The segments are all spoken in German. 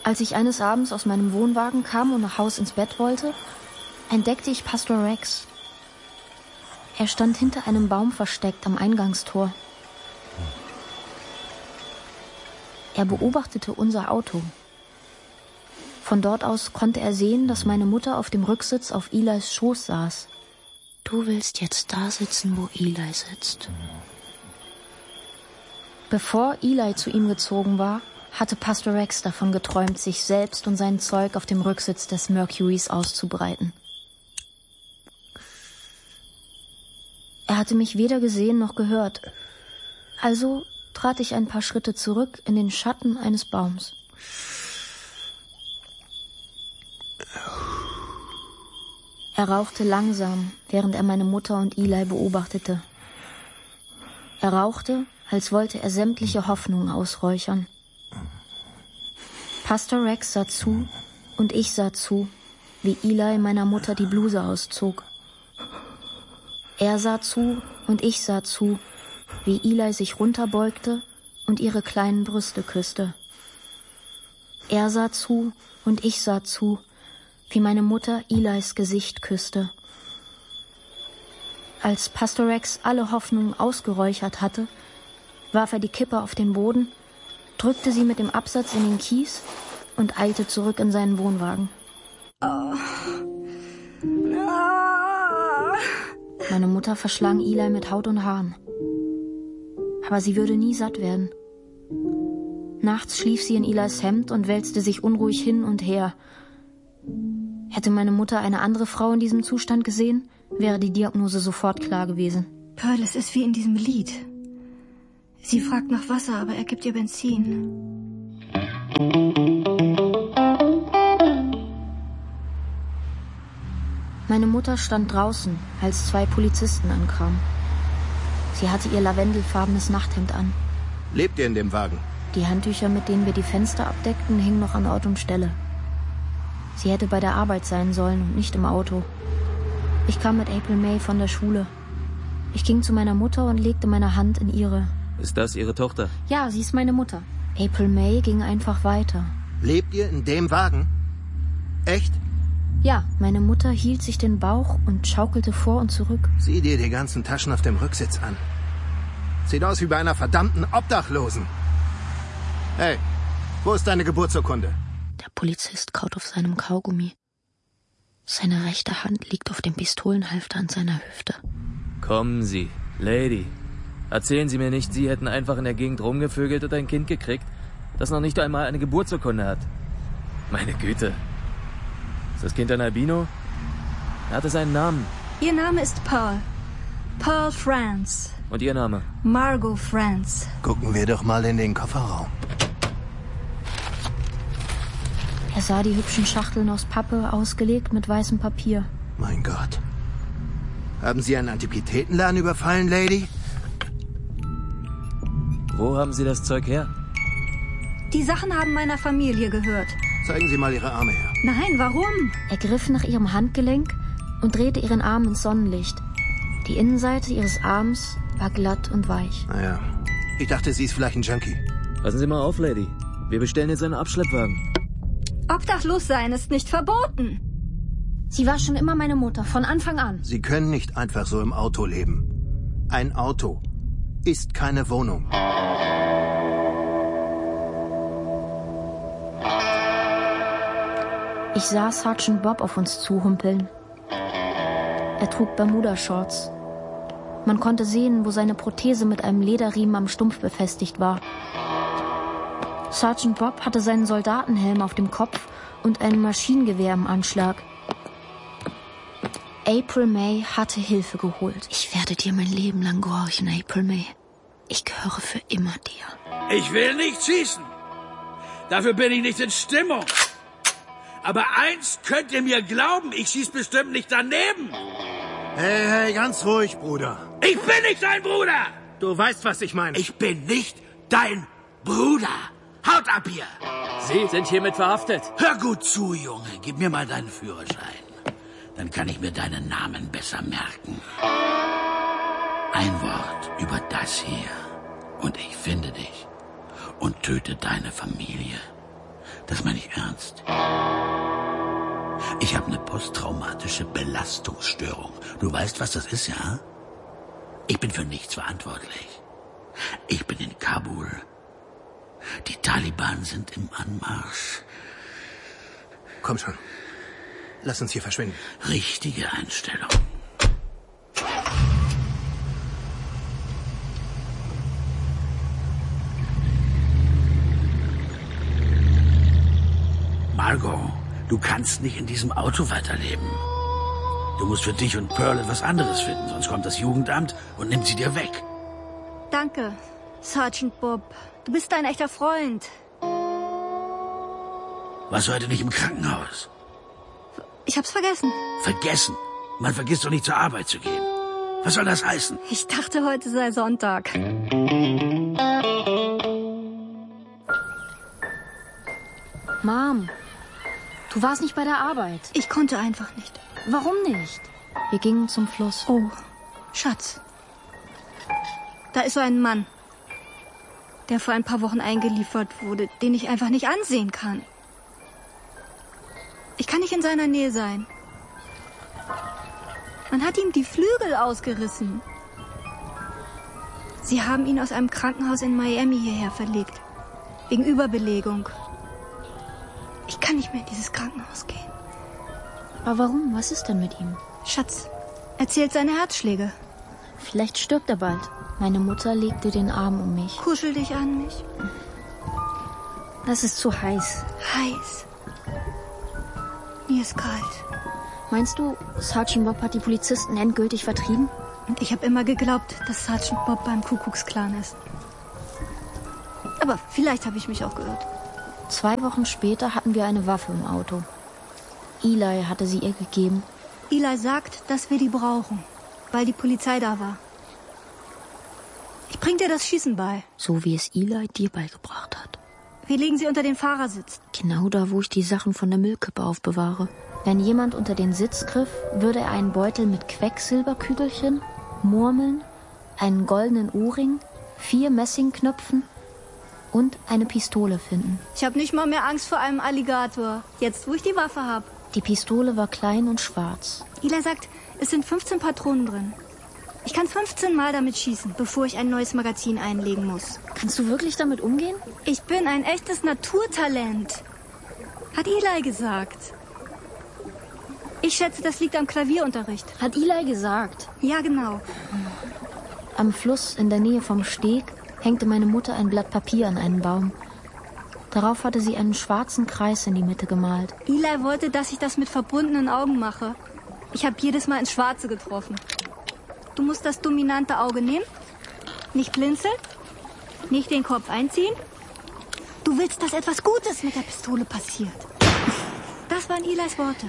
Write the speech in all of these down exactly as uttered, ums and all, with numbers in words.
Als ich eines Abends aus meinem Wohnwagen kam und nach Haus ins Bett wollte, entdeckte ich Pastor Rex. Er stand hinter einem Baum versteckt am Eingangstor. Er beobachtete unser Auto. Von dort aus konnte er sehen, dass meine Mutter auf dem Rücksitz auf Elis Schoß saß. Du willst jetzt da sitzen, wo Eli sitzt. Bevor Eli zu ihm gezogen war, hatte Pastor Rex davon geträumt, sich selbst und sein Zeug auf dem Rücksitz des Mercurys auszubreiten. Er hatte mich weder gesehen noch gehört. Also trat ich ein paar Schritte zurück in den Schatten eines Baums. Er rauchte langsam, während er meine Mutter und Eli beobachtete. Er rauchte, als wollte er sämtliche Hoffnungen ausräuchern. Pastor Rex sah zu und ich sah zu, wie Eli meiner Mutter die Bluse auszog. Er sah zu und ich sah zu, wie Eli sich runterbeugte und ihre kleinen Brüste küsste. Er sah zu und ich sah zu, wie meine Mutter Elis Gesicht küsste. Als Pastor Rex alle Hoffnungen ausgeräuchert hatte, warf er die Kippe auf den Boden, drückte sie mit dem Absatz in den Kies und eilte zurück in seinen Wohnwagen. Oh. Ah. Meine Mutter verschlang Eli mit Haut und Haaren. Aber sie würde nie satt werden. Nachts schlief sie in Elis Hemd und wälzte sich unruhig hin und her. Hätte meine Mutter eine andere Frau in diesem Zustand gesehen, wäre die Diagnose sofort klar gewesen. Pearl, es ist wie in diesem Lied. Sie fragt nach Wasser, aber er gibt ihr Benzin. Meine Mutter stand draußen, als zwei Polizisten ankamen. Sie hatte ihr lavendelfarbenes Nachthemd an. Lebt ihr in dem Wagen? Die Handtücher, mit denen wir die Fenster abdeckten, hingen noch an Ort und Stelle. Sie hätte bei der Arbeit sein sollen und nicht im Auto. Ich kam mit April May von der Schule. Ich ging zu meiner Mutter und legte meine Hand in ihre. Ist das Ihre Tochter? Ja, sie ist meine Mutter. April May ging einfach weiter. Lebt ihr in dem Wagen? Echt? Ja, meine Mutter hielt sich den Bauch und schaukelte vor und zurück. Sieh dir die ganzen Taschen auf dem Rücksitz an. Sieht aus wie bei einer verdammten Obdachlosen. Hey, wo ist deine Geburtsurkunde? Der Polizist kaut auf seinem Kaugummi. Seine rechte Hand liegt auf dem Pistolenhalfter an seiner Hüfte. Kommen Sie, Lady. Erzählen Sie mir nicht, Sie hätten einfach in der Gegend rumgevögelt und ein Kind gekriegt, das noch nicht einmal eine Geburtsurkunde hat. Meine Güte. Ist das Kind ein Albino? Er hatte seinen Namen. Ihr Name ist Pearl. Pearl France. Und Ihr Name? Margot France. Gucken wir doch mal in den Kofferraum. Er sah die hübschen Schachteln aus Pappe, ausgelegt mit weißem Papier. Mein Gott. Haben Sie einen Antiquitätenladen überfallen, Lady? Wo haben Sie das Zeug her? Die Sachen haben meiner Familie gehört. Zeigen Sie mal Ihre Arme her. Nein, warum? Er griff nach ihrem Handgelenk und drehte ihren Arm ins Sonnenlicht. Die Innenseite ihres Arms war glatt und weich. Naja, ich dachte, sie ist vielleicht ein Junkie. Passen Sie mal auf, Lady. Wir bestellen jetzt einen Abschleppwagen. Obdachlos sein ist nicht verboten. Sie war schon immer meine Mutter, von Anfang an. Sie können nicht einfach so im Auto leben. Ein Auto ist keine Wohnung. Ich sah Sergeant Bob auf uns zuhumpeln. Er trug Bermuda-Shorts. Man konnte sehen, wo seine Prothese mit einem Lederriemen am Stumpf befestigt war. Sergeant Bob hatte seinen Soldatenhelm auf dem Kopf und ein Maschinengewehr im Anschlag. April May hatte Hilfe geholt. Ich werde dir mein Leben lang gehorchen, April May. Ich gehöre für immer dir. Ich will nicht schießen. Dafür bin ich nicht in Stimmung. Aber eins könnt ihr mir glauben, ich schieß bestimmt nicht daneben. Hey, hey, ganz ruhig, Bruder. Ich bin nicht dein Bruder. Du weißt, was ich meine. Ich bin nicht dein Bruder. Haut ab hier. Sie sind hiermit verhaftet. Hör gut zu, Junge. Gib mir mal deinen Führerschein. Dann kann ich mir deinen Namen besser merken. Ein Wort über das hier und ich finde dich und töte deine Familie. Das meine ich ernst. Ich habe eine posttraumatische Belastungsstörung. Du weißt, was das ist, ja? Ich bin für nichts verantwortlich. Ich bin in Kabul. Die Taliban sind im Anmarsch. Komm schon. Lass uns hier verschwinden. Richtige Einstellung. Margot, du kannst nicht in diesem Auto weiterleben. Du musst für dich und Pearl etwas anderes finden, sonst kommt das Jugendamt und nimmt sie dir weg. Danke, Sergeant Bob. Du bist ein echter Freund. Warst du heute nicht im Krankenhaus? Ich hab's vergessen. Vergessen? Man vergisst doch nicht, zur Arbeit zu gehen. Was soll das heißen? Ich dachte, heute sei Sonntag. Mom, du warst nicht bei der Arbeit. Ich konnte einfach nicht. Warum nicht? Wir gingen zum Fluss. Oh, Schatz. Da ist so ein Mann, der vor ein paar Wochen eingeliefert wurde, den ich einfach nicht ansehen kann. Ich kann nicht in seiner Nähe sein. Man hat ihm die Flügel ausgerissen. Sie haben ihn aus einem Krankenhaus in Miami hierher verlegt. Wegen Überbelegung. Ich kann nicht mehr in dieses Krankenhaus gehen. Aber warum? Was ist denn mit ihm? Schatz, er zählt seine Herzschläge. Vielleicht stirbt er bald. Meine Mutter legte den Arm um mich. Kuschel dich an mich. Das ist zu heiß. Heiß. Mir ist kalt. Meinst du, Sergeant Bob hat die Polizisten endgültig vertrieben? Und ich habe immer geglaubt, dass Sergeant Bob beim Kuckucksklan ist. Aber vielleicht habe ich mich auch geirrt. Zwei Wochen später hatten wir eine Waffe im Auto. Eli hatte sie ihr gegeben. Eli sagt, dass wir die brauchen, weil die Polizei da war. Ich bring dir das Schießen bei. So wie es Eli dir beigebracht hat. Wir legen sie unter den Fahrersitz. Genau da, wo ich die Sachen von der Müllkippe aufbewahre. Wenn jemand unter den Sitz griff, würde er einen Beutel mit Quecksilberkügelchen, Murmeln, einen goldenen Ohrring, vier Messingknöpfen und eine Pistole finden. Ich habe nicht mal mehr Angst vor einem Alligator, jetzt wo ich die Waffe habe. Die Pistole war klein und schwarz. Eli sagt, es sind fünfzehn Patronen drin. Ich kann fünfzehn Mal damit schießen, bevor ich ein neues Magazin einlegen muss. Kannst du wirklich damit umgehen? Ich bin ein echtes Naturtalent, hat Eli gesagt. Ich schätze, das liegt am Klavierunterricht. Hat Eli gesagt? Ja, genau. Am Fluss in der Nähe vom Steg hängte meine Mutter ein Blatt Papier an einen Baum. Darauf hatte sie einen schwarzen Kreis in die Mitte gemalt. Eli wollte, dass ich das mit verbundenen Augen mache. Ich habe jedes Mal ins Schwarze getroffen. Du musst das dominante Auge nehmen, nicht blinzeln, nicht den Kopf einziehen. Du willst, dass etwas Gutes mit der Pistole passiert. Das waren Elis Worte.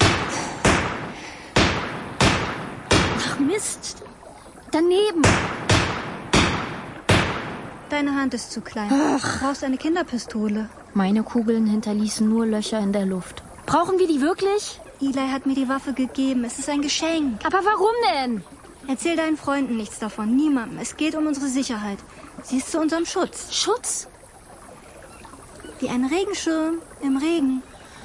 Ach Mist, daneben. Deine Hand ist zu klein. Ach. Du brauchst eine Kinderpistole. Meine Kugeln hinterließen nur Löcher in der Luft. Brauchen wir die wirklich? Eli hat mir die Waffe gegeben. Es ist ein Geschenk. Aber warum denn? Erzähl deinen Freunden nichts davon. Niemandem. Es geht um unsere Sicherheit. Sie ist zu unserem Schutz. Schutz? Wie ein Regenschirm im Regen.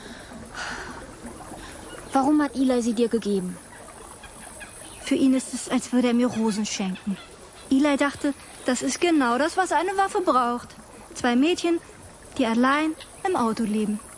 Warum hat Eli sie dir gegeben? Für ihn ist es, als würde er mir Rosen schenken. Eli dachte, das ist genau das, was eine Waffe braucht. Zwei Mädchen, die allein im Auto leben.